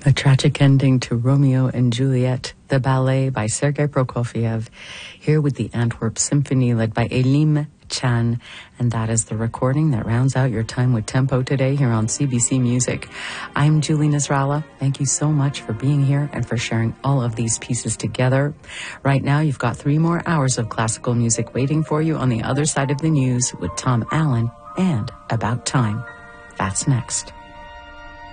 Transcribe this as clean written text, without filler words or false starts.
A tragic ending to Romeo and Juliet, the ballet by Sergei Prokofiev, here with the Antwerp Symphony led by Elim Chan. And that is the recording that rounds out your time with Tempo today here on CBC Music. I'm Julie Nasrallah. Thank you so much for being here and for sharing all of these pieces together. Right now, you've got 3 more hours of classical music waiting for you on the other side of the news with Tom Allen and About Time. That's next.